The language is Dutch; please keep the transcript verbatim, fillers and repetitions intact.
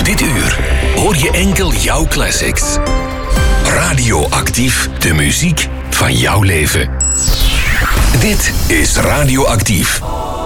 Dit uur hoor je enkel jouw classics. Radioactief, de muziek van jouw leven. Dit is Radioactief.